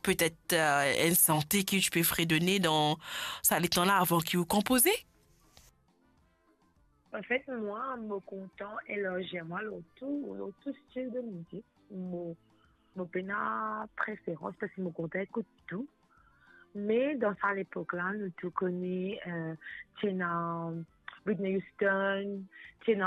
peut-être une santé que tu peux fredonner dans ça les temps-là avant que vous composez? En fait, moi, me content et là, j'aime le tout style de musique. Mon pena préférence parce que mon content écoute tout. Mais dans cette époque-là, nous tout connaissons Tina, Whitney Houston, Tina